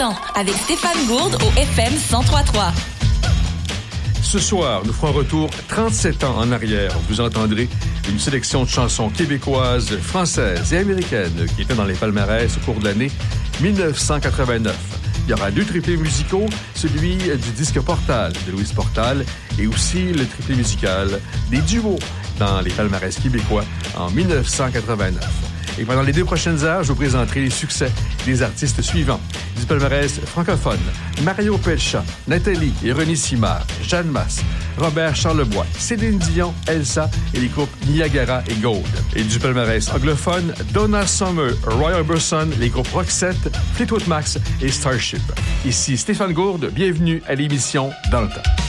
temps avec Stéphane Gourde au FM 103.3. Ce soir, nous ferons un retour 37 ans en arrière. Vous entendrez une sélection de chansons québécoises, françaises et américaines qui étaient dans les palmarès au cours de l'année 1989. Il y aura 2 triplés musicaux, celui du disque Portal de Louise Portal et aussi le triplé musical des duos dans les palmarès québécois en 1989. Et pendant les 2 prochaines heures, je vous présenterai les succès des artistes suivants. Du palmarès francophone, Mario Pelcha, Nathalie et René Simard, Jeanne Masse, Robert Charlebois, Céline Dion, Elsa et les groupes Niagara et Gold. Et du palmarès anglophone, Donna Summer, Roy Orbison, les groupes Roxette, Fleetwood Mac et Starship. Ici Stéphane Gourde, bienvenue à l'émission Dans le temps.